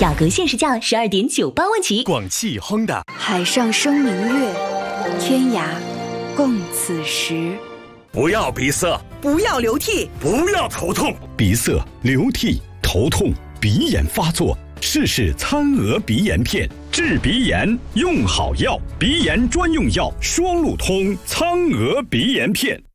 雅阁限时价12.98万起。 广汽亨达。 海上生明月，天涯共此时。 不要鼻塞， 不要流涕， 不要头痛。 鼻塞、流涕、头痛、鼻炎发作，试试餐鹅鼻炎片，治鼻炎用好药，鼻炎专用药双鹿通苍鹅鼻炎片。